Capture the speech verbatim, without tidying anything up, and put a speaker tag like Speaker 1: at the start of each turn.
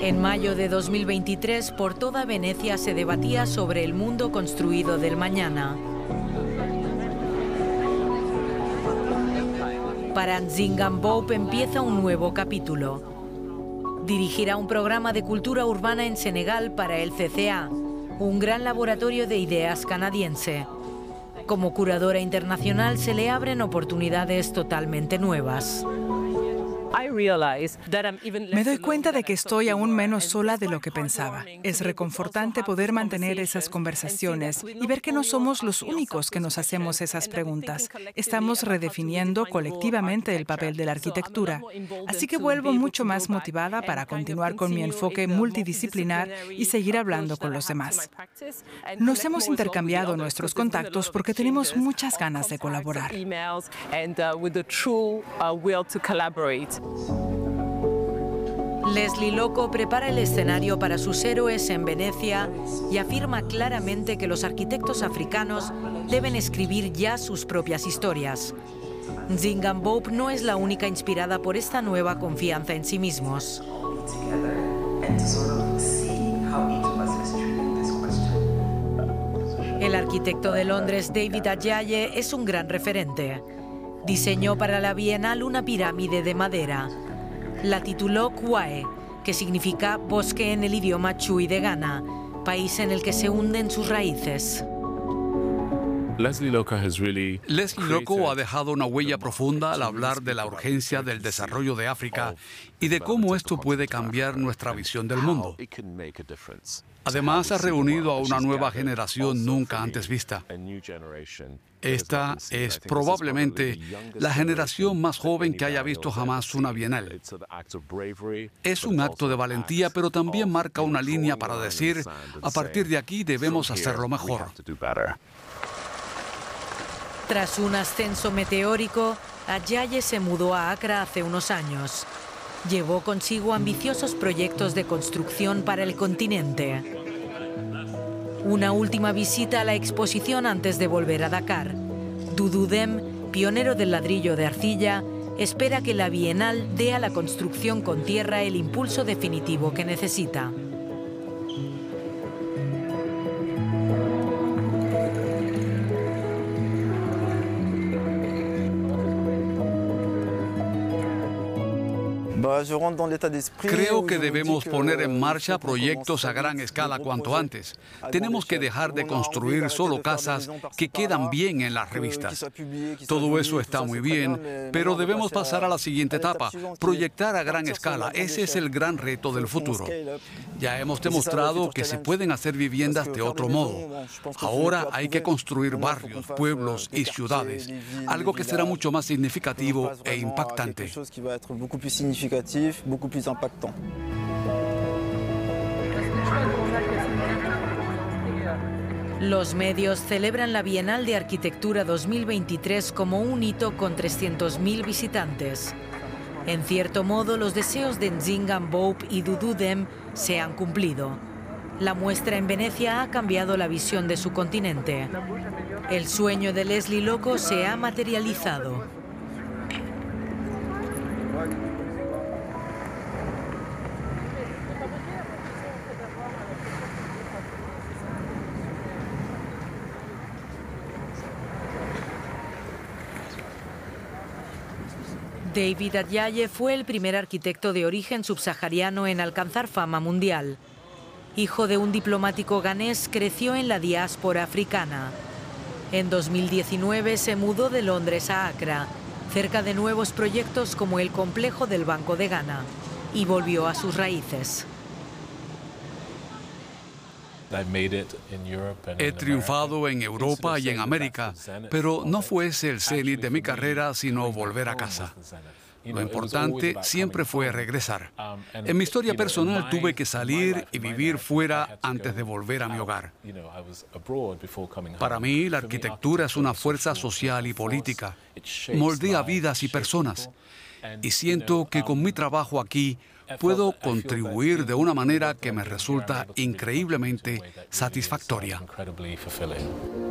Speaker 1: En mayo de dos mil veintitrés, por toda Venecia se debatía sobre el mundo construido del mañana. Para Nzingan Boub empieza un nuevo capítulo. Dirigirá un programa de cultura urbana en Senegal para el C C A, un gran laboratorio de ideas canadiense. Como curadora internacional se le abren oportunidades totalmente nuevas.
Speaker 2: Me doy cuenta de que estoy aún menos sola de lo que pensaba. Es reconfortante poder mantener esas conversaciones y ver que no somos los únicos que nos hacemos esas preguntas. Estamos redefiniendo colectivamente el papel de la arquitectura. Así que vuelvo mucho más motivada para continuar con mi enfoque multidisciplinar y seguir hablando con los demás. Nos hemos intercambiado nuestros contactos porque tenemos muchas ganas de colaborar.
Speaker 1: Leslie Loco prepara el escenario para sus héroes en Venecia y afirma claramente que los arquitectos africanos deben escribir ya sus propias historias. Nzingan Boub no es la única inspirada por esta nueva confianza en sí mismos. El arquitecto de Londres, David Adjaye, es un gran referente. Diseñó para la Bienal una pirámide de madera. La tituló Kwae, que significa bosque en el idioma Chui de Ghana, país en el que se hunden sus raíces.
Speaker 3: Leslie Loco has really
Speaker 4: Leslie Loco ha dejado una huella profunda al hablar de la urgencia del desarrollo de África y de cómo esto puede cambiar nuestra visión del mundo. Además, ha reunido a una nueva generación nunca antes vista. Esta es probablemente la generación más joven que haya visto jamás una bienal. Es un acto de valentía, pero también marca una línea para decir, a partir de aquí debemos hacerlo mejor.
Speaker 1: Tras un ascenso meteórico, Adjaye se mudó a Accra hace unos años. Llevó consigo ambiciosos proyectos de construcción para el continente. Una última visita a la exposición antes de volver a Dakar. Doudou Deme, pionero del ladrillo de arcilla, espera que la Bienal dé a la construcción con tierra el impulso definitivo que necesita.
Speaker 4: Creo que debemos poner en marcha proyectos a gran escala cuanto antes. Tenemos que dejar de construir solo casas que quedan bien en las revistas. Todo eso está muy bien, pero debemos pasar a la siguiente etapa, proyectar a gran escala. Ese es el gran reto del futuro. Ya hemos demostrado que se pueden hacer viviendas de otro modo. Ahora hay que construir barrios, pueblos y ciudades, algo que será mucho más significativo e impactante.
Speaker 5: beaucoup plus impactant.
Speaker 1: Los medios celebran la Bienal de Arquitectura dos mil veintitrés como un hito con trescientos mil visitantes. En cierto modo, los deseos de Nzingan Boub y Doudou Deme se han cumplido. La muestra en Venecia ha cambiado la visión de su continente. El sueño de Leslie Loco se ha materializado. David Adjaye fue el primer arquitecto de origen subsahariano en alcanzar fama mundial. Hijo de un diplomático ganés, creció en la diáspora africana. En dos mil diecinueve se mudó de Londres a Accra, cerca de nuevos proyectos como el complejo del Banco de Ghana, y volvió a sus raíces.
Speaker 4: He triunfado en Europa y en América, pero no fue ese el cenit de mi carrera, sino volver a casa. Lo importante siempre fue regresar. En mi historia personal tuve que salir y vivir fuera antes de volver a mi hogar. Para mí, la arquitectura es una fuerza social y política. Moldea vidas y personas. Y siento que con mi trabajo aquí puedo contribuir de una manera que me resulta increíblemente satisfactoria.